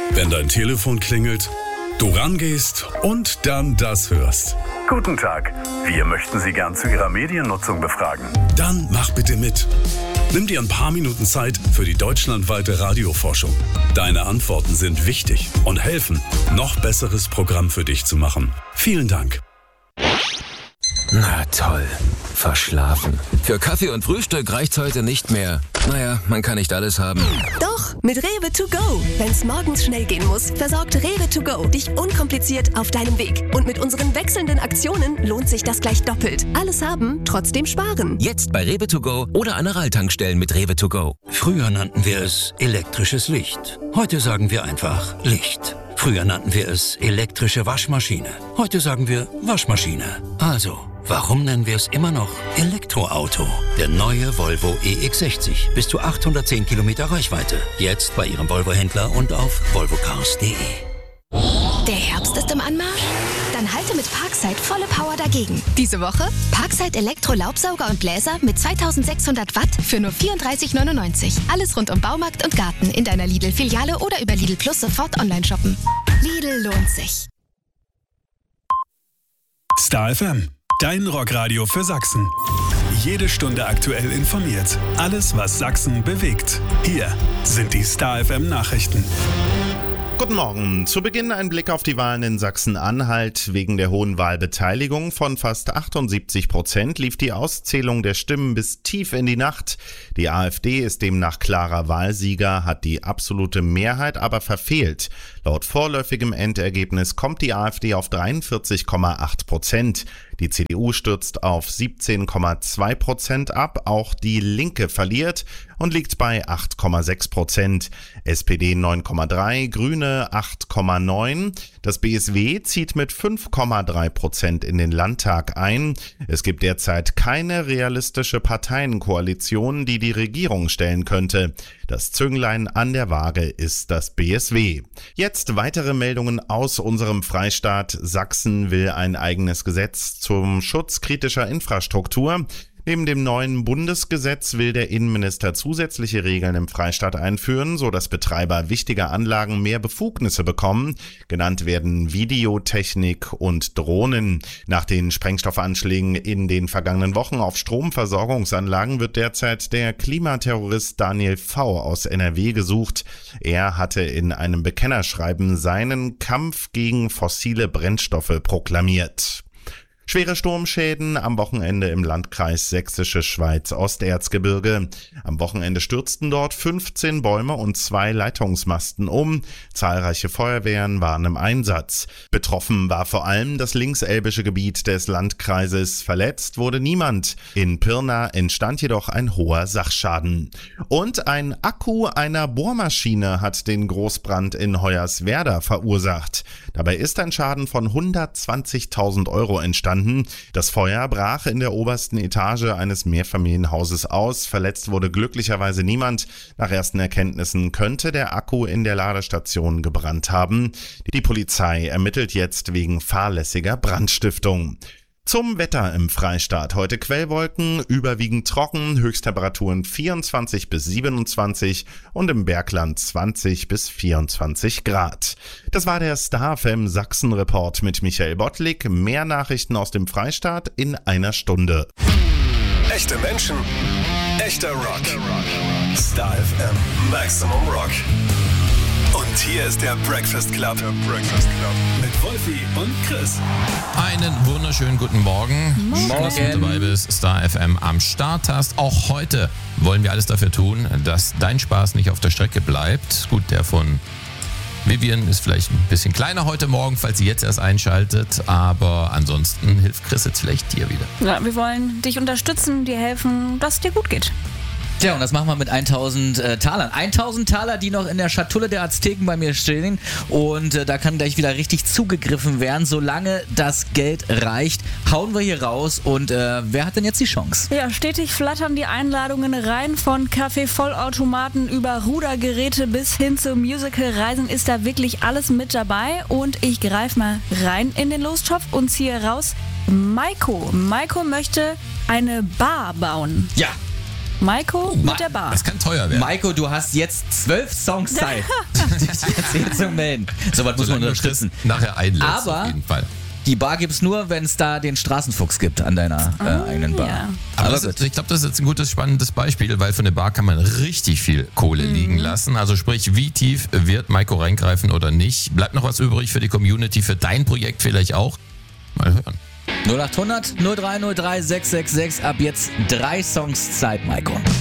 Wenn dein Telefon klingelt, du rangehst und dann das hörst. Guten Tag, wir möchten Sie gern zu Ihrer Mediennutzung befragen. Dann mach bitte mit. Nimm dir ein paar Minuten Zeit für die deutschlandweite Radioforschung. Deine Antworten sind wichtig und helfen, noch besseres Programm für dich zu machen. Vielen Dank. Na toll, verschlafen. Für Kaffee und Frühstück reicht's heute nicht mehr. Naja, man kann nicht alles haben. Doch, mit Rewe to go. Wenn's morgens schnell gehen muss, versorgt Rewe to go dich unkompliziert auf deinem Weg. Und mit unseren wechselnden Aktionen lohnt sich das gleich doppelt. Alles haben, trotzdem sparen. Jetzt bei Rewe to go oder Aral-Tankstellen mit Rewe to go. Früher nannten wir es elektrisches Licht. Heute sagen wir einfach Licht. Früher nannten wir es elektrische Waschmaschine. Heute sagen wir Waschmaschine. Also, warum nennen wir es immer noch Elektroauto? Der neue Volvo EX60. Bis zu 810 Kilometer Reichweite. Jetzt bei Ihrem Volvo-Händler und auf volvocars.de. Der Herbst ist im Anmarsch? Dann halte mit Parkside volle Power dagegen. Diese Woche Parkside Elektro-Laubsauger und Bläser mit 2600 Watt für nur 34,99. Alles rund um Baumarkt und Garten in deiner Lidl-Filiale oder über Lidl Plus sofort online shoppen. Lidl lohnt sich. Star FM, dein Rockradio für Sachsen. Jede Stunde aktuell informiert. Alles, was Sachsen bewegt. Hier sind die Star FM Nachrichten. Guten Morgen. Zu Beginn ein Blick auf die Wahlen in Sachsen-Anhalt. Wegen der hohen Wahlbeteiligung von fast 78% lief die Auszählung der Stimmen bis tief in die Nacht. Die AfD ist demnach klarer Wahlsieger, hat die absolute Mehrheit aber verfehlt. Laut vorläufigem Endergebnis kommt die AfD auf 43,8%. Die CDU stürzt auf 17,2% ab. Auch die Linke verliert und liegt bei 8,6%. SPD 9,3%, Grüne 8,9%. Das BSW zieht mit 5,3% in den Landtag ein. Es gibt derzeit keine realistische Parteienkoalition, die die Regierung stellen könnte. Das Zünglein an der Waage ist das BSW. Jetzt weitere Meldungen aus unserem Freistaat. Sachsen will ein eigenes Gesetz zum Schutz kritischer Infrastruktur. Neben dem neuen Bundesgesetz will der Innenminister zusätzliche Regeln im Freistaat einführen, so dass Betreiber wichtiger Anlagen mehr Befugnisse bekommen. Genannt werden Videotechnik und Drohnen. Nach den Sprengstoffanschlägen in den vergangenen Wochen auf Stromversorgungsanlagen wird derzeit der Klimaterrorist Daniel V. aus NRW gesucht. Er hatte in einem Bekennerschreiben seinen Kampf gegen fossile Brennstoffe proklamiert. Schwere Sturmschäden am Wochenende im Landkreis Sächsische Schweiz-Osterzgebirge. Am Wochenende stürzten dort 15 Bäume und 2 Leitungsmasten um. Zahlreiche Feuerwehren waren im Einsatz. Betroffen war vor allem das linkselbische Gebiet des Landkreises. Verletzt wurde niemand. In Pirna entstand jedoch ein hoher Sachschaden. Und ein Akku einer Bohrmaschine hat den Großbrand in Hoyerswerda verursacht. Dabei ist ein Schaden von 120.000 € entstanden. Das Feuer brach in der obersten Etage eines Mehrfamilienhauses aus. Verletzt wurde glücklicherweise niemand. Nach ersten Erkenntnissen könnte der Akku in der Ladestation gebrannt haben. Die Polizei ermittelt jetzt wegen fahrlässiger Brandstiftung. Zum Wetter im Freistaat. Heute Quellwolken, überwiegend trocken, Höchsttemperaturen 24 bis 27 und im Bergland 20 bis 24 Grad. Das war der Star FM Sachsen Report mit Michael Bottlik. Mehr Nachrichten aus dem Freistaat in einer Stunde. Echte Menschen, echter Rock. Star FM Maximum Rock. Und hier ist der Breakfast Club. Mit Wolfi und Chris. Einen wunderschönen guten Morgen. Schön, dass du dabei bist, Star FM am Start hast. Auch heute wollen wir alles dafür tun, dass dein Spaß nicht auf der Strecke bleibt. Gut, der von Vivian ist vielleicht ein bisschen kleiner heute Morgen, falls sie jetzt erst einschaltet. Aber ansonsten hilft Chris jetzt vielleicht dir wieder. Ja, wir wollen dich unterstützen, dir helfen, dass es dir gut geht. Tja, und das machen wir mit 1000 Talern. 1000 Taler, die noch in der Schatulle der Azteken bei mir stehen. Und da kann gleich wieder richtig zugegriffen werden. Solange das Geld reicht, hauen wir hier raus. Und wer hat denn jetzt die Chance? Ja, stetig flattern die Einladungen rein. Von Kaffee-Vollautomaten über Rudergeräte bis hin zu Musical-Reisen ist da wirklich alles mit dabei. Und ich greife mal rein in den Lostopf und ziehe raus Maiko. Maiko möchte eine Bar bauen. Ja. Maiko mit der Bar. Das kann teuer werden. Maiko, du hast jetzt 12 Songs Zeit, dich jetzt hier zu melden. So was muss man unterstützen. Nachher einlädst, Aber auf jeden Fall. Die Bar gibt's nur, wenn es da den Straßenfuchs gibt an deiner eigenen Bar. Ja. Aber ich glaube, das ist jetzt ein gutes, spannendes Beispiel, weil für eine Bar kann man richtig viel Kohle liegen lassen. Also sprich, wie tief wird Maiko reingreifen oder nicht? Bleibt noch was übrig für die Community, für dein Projekt vielleicht auch? Mal hören. 0800 0303 666, ab jetzt 3 Songs Zeit, Maiko.